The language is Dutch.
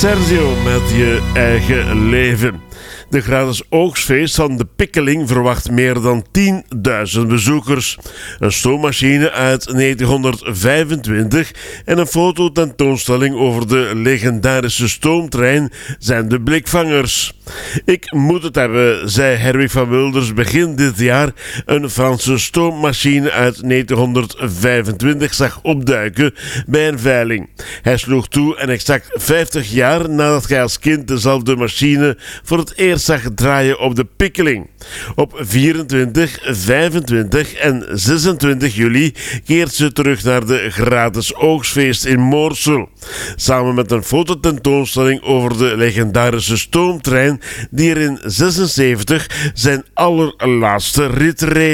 Sergio met Je Eigen Leven. De gratis oogstfeest van de Pikkeling verwacht meer dan 10.000 bezoekers. Een stoommachine uit 1925 en een fototentoonstelling over de legendarische stoomtrein zijn de blikvangers. Ik moet het hebben, zei Herwig van Wilders begin dit jaar een Franse stoommachine uit 1925 zag opduiken bij een veiling. Hij sloeg toe en exact 50 jaar nadat hij als kind dezelfde machine voor het eerst zag draaien op de Pikkeling. Op 24, 25 en 26 juli keert ze terug naar de gratis oogstfeest in Moorsel. Samen met een fototentoonstelling over de legendarische stoomtrein die er in 76 zijn allerlaatste rit reed.